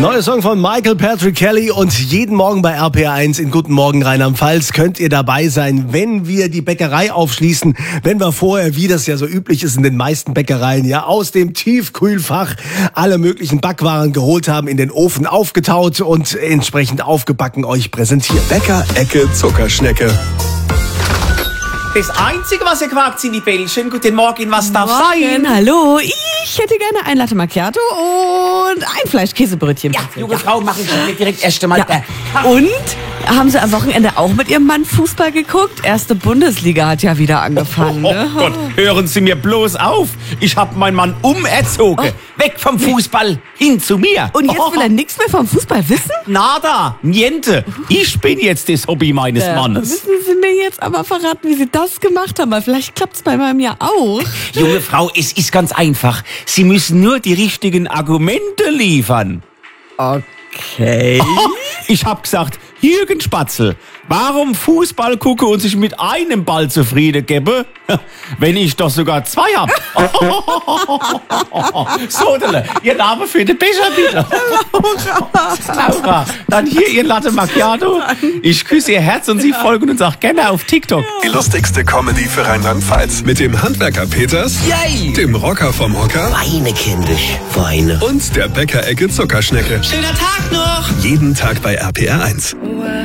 Neuer Song von Michael Patrick Kelly und jeden Morgen bei RPR1 in Guten Morgen Rheinland-Pfalz könnt ihr dabei sein, wenn wir die Bäckerei aufschließen, wenn wir vorher, wie das ja so üblich ist in den meisten Bäckereien, ja aus dem Tiefkühlfach alle möglichen Backwaren geholt haben, in den Ofen aufgetaut und entsprechend aufgebacken euch präsentiert. Bäcker-Ecke Zuckerschnecke. Das Einzige, was ihr quakt, sind die Bällchen. Guten Morgen, was darf sein? Hallo, ich hätte gerne ein Latte Macchiato und ein Fleischkäsebrötchen. Ja, junge Frau, mache ich direkt erst einmal. Ja. Und haben Sie am Wochenende auch mit Ihrem Mann Fußball geguckt? Erste Bundesliga hat ja wieder angefangen. Oh Ne? Gott, hören Sie mir bloß auf. Ich habe meinen Mann umerzogen. Weg vom Fußball, hin zu mir. Und jetzt will er nichts mehr vom Fußball wissen? Nada, niente. Ich bin jetzt das Hobby meines Mannes. Müssen Sie mir jetzt aber verraten, wie Sie das gemacht haben? Weil vielleicht klappt's bei meinem ja auch. Junge Frau, es ist ganz einfach. Sie müssen nur die richtigen Argumente liefern. Okay. Ich hab gesagt, Jürgen Spatzel, warum Fußball gucke und sich mit einem Ball zufrieden gebe, wenn ich doch sogar zwei hab? Sodele, Ihr Name für den Becher bitte. Laura, dann hier Ihr Latte Macchiato. Ich küsse Ihr Herz und Sie folgen uns auch gerne auf TikTok. Die lustigste Comedy für Rheinland-Pfalz. Mit dem Handwerker Peters, Yay! dem Rocker vom Hocker Weine, kindisch, Weine. und der Bäcker-Ecke Zuckerschnecke. Schöner Tag noch! Jeden Tag bei RPR1.